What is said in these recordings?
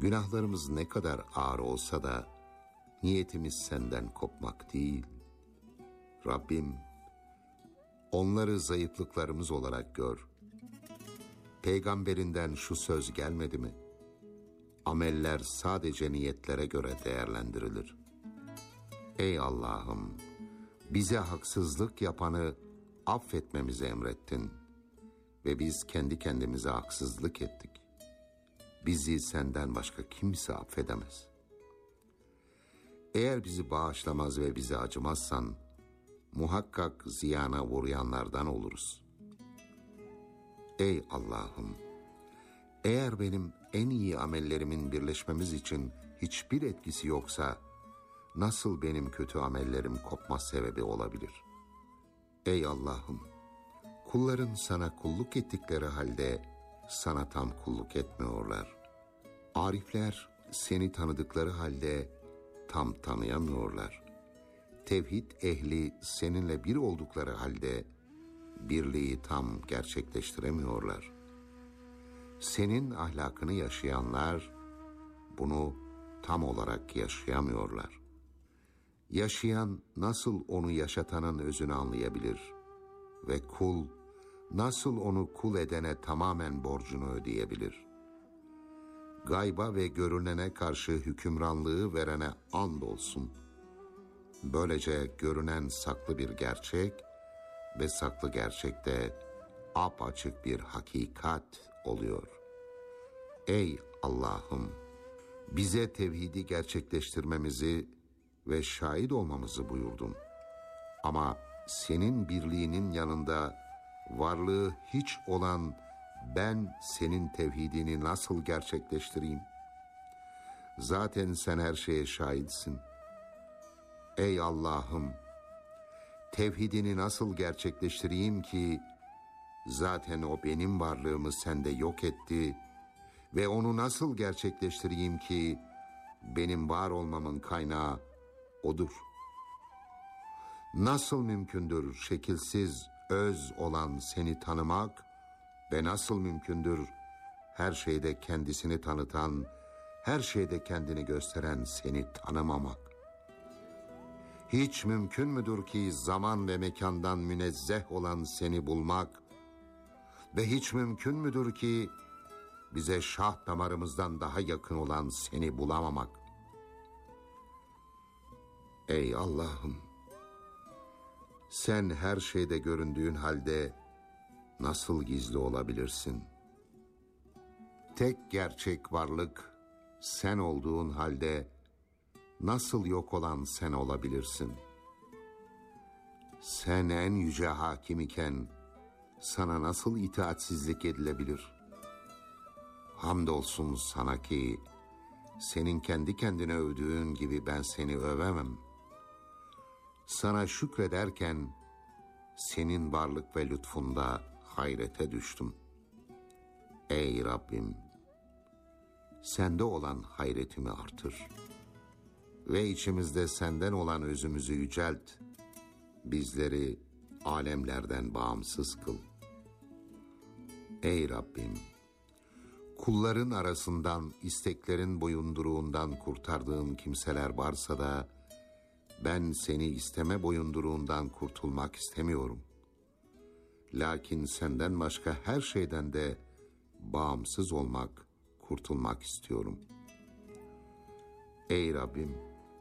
Günahlarımız ne kadar ağır olsa da niyetimiz senden kopmak değil. Rabbim, onları zayıflıklarımız olarak gör. Peygamberinden şu söz gelmedi mi? Ameller sadece niyetlere göre değerlendirilir. Ey Allah'ım, bize haksızlık yapanı affetmemizi emrettin ve biz kendi kendimize haksızlık ettik. Bizi senden başka kimse affedemez. Eğer bizi bağışlamaz ve bize acımazsan, muhakkak ziyana uğrayanlardan oluruz. Ey Allah'ım, eğer benim en iyi amellerimin birleşmemiz için hiçbir etkisi yoksa, nasıl benim kötü amellerim kopma sebebi olabilir? Ey Allah'ım, kulların sana kulluk ettikleri halde sana tam kulluk etmiyorlar. Arifler seni tanıdıkları halde tam tanıyamıyorlar. Tevhid ehli seninle bir oldukları halde birliği tam gerçekleştiremiyorlar. Senin ahlakını yaşayanlar bunu tam olarak yaşayamıyorlar. Yaşayan nasıl onu yaşatanın özünü anlayabilir ve kul nasıl onu kul edene tamamen borcunu ödeyebilir? Gayba ve görünene karşı hükümranlığı verene andolsun. Böylece görünen saklı bir gerçek ve saklı gerçekte apaçık bir hakikat oluyor. Ey Allah'ım, bize tevhidi gerçekleştirmemizi ve şahit olmamızı buyurdun. Ama senin birliğinin yanında varlığı hiç olan ben senin tevhidini nasıl gerçekleştireyim? Zaten sen her şeye şahitsin. Ey Allah'ım, tevhidini nasıl gerçekleştireyim ki zaten o benim varlığımı sende yok etti ve onu nasıl gerçekleştireyim ki benim var olmamın kaynağı odur. Nasıl mümkündür şekilsiz öz olan seni tanımak ve nasıl mümkündür her şeyde kendisini tanıtan, her şeyde kendini gösteren seni tanımamak? Hiç mümkün müdür ki zaman ve mekandan münezzeh olan seni bulmak ve hiç mümkün müdür ki bize şah damarımızdan daha yakın olan seni bulamamak? Ey Allah'ım, sen her şeyde göründüğün halde nasıl gizli olabilirsin? Tek gerçek varlık sen olduğun halde nasıl yok olan sen olabilirsin? Sen en yüce hakim iken sana nasıl itaatsizlik edilebilir? Hamdolsun sana ki senin kendi kendine övdüğün gibi ben seni övemem. Sana şükrederken senin varlık ve lütfunda hayrete düştüm. Ey Rabbim, sende olan hayretimi artır ve içimizde senden olan özümüzü yücelt, bizleri alemlerden bağımsız kıl. Ey Rabbim, kulların arasından isteklerin boyunduruğundan kurtardığın kimseler varsa da ben seni isteme boyunduruğundan kurtulmak istemiyorum. Lakin senden başka her şeyden de bağımsız olmak, kurtulmak istiyorum. Ey Rabbim,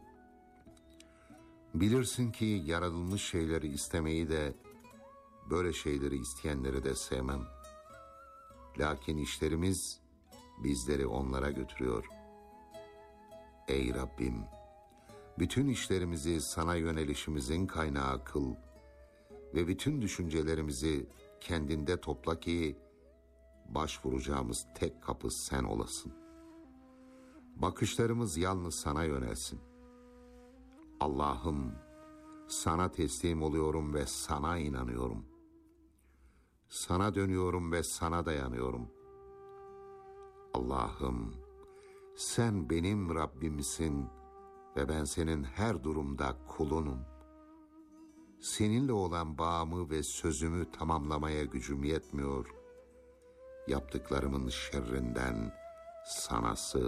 bilirsin ki yaratılmış şeyleri istemeyi de, böyle şeyleri isteyenleri de sevmem. Lakin işlerimiz bizleri onlara götürüyor. Ey Rabbim, bütün işlerimizi sana yönelişimizin kaynağı kıl ve bütün düşüncelerimizi kendinde topla ki başvuracağımız tek kapı sen olasın. Bakışlarımız yalnız sana yönelsin. Allah'ım, sana teslim oluyorum ve sana inanıyorum. Sana dönüyorum ve sana dayanıyorum. Allah'ım, sen benim Rabbimsin ve ben senin her durumda kulunum. Seninle olan bağımı ve sözümü tamamlamaya gücüm yetmiyor. Yaptıklarımın şerrinden sana sığınıyorum.